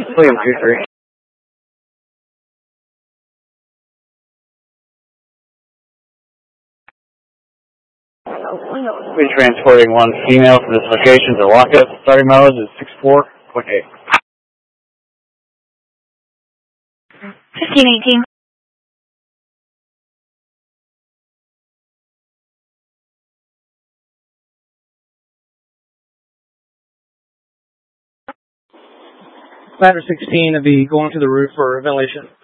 William 2-3. We're transporting one female from this location to lockup. Starting mileage is 64.8. 1518. Ladder 16 will be going to the roof for ventilation.